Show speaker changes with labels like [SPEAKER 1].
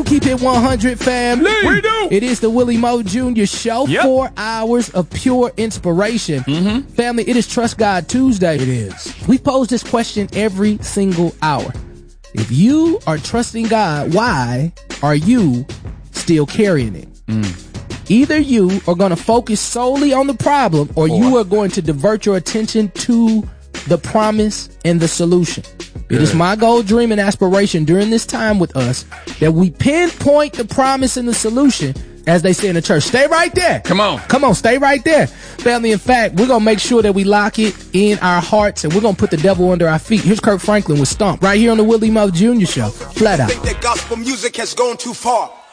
[SPEAKER 1] keep it 100, fam.
[SPEAKER 2] We do.
[SPEAKER 1] It is the Willie Moe Jr. Show.
[SPEAKER 2] Yep.
[SPEAKER 1] 4 hours of pure inspiration. Family, it is Trust God Tuesday.
[SPEAKER 3] It is.
[SPEAKER 1] We pose this question every single hour. If you are trusting God, why are you still carrying it? Either you are going to focus solely on the problem, or you are going to divert your attention to the promise and the solution. It is my goal, dream, and aspiration during this time with us that we pinpoint the promise and the solution, as they say in the church. Stay right there.
[SPEAKER 2] Come on.
[SPEAKER 1] Come on, stay right there. Family, in fact, we're going to make sure that we lock it in our hearts, and we're going to put the devil under our feet. Here's Kirk Franklin with Stomp, right here on the Willie Moe Jr. Show. Flat out.
[SPEAKER 4] I think that gospel music has gone too far.